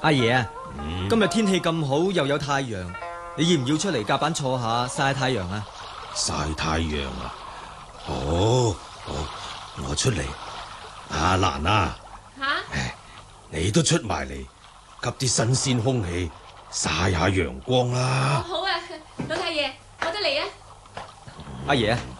阿爺啊，今日天氣咁好，又有太陽，你要唔要出嚟甲板坐下曬下太陽啊？ 曬太陽啊！好，我出嚟。阿蘭啊，你都出埋嚟，吸啲新鮮空氣，曬下陽光啦。 好啊，老太爺，我都嚟啊！ 阿爺啊，